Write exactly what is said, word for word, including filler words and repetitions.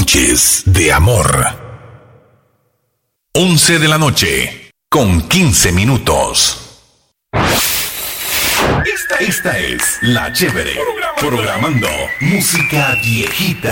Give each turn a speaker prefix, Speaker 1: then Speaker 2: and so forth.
Speaker 1: Noches de amor. once de la noche, con quince minutos. Esta, esta es La Chévere, programando música viejita.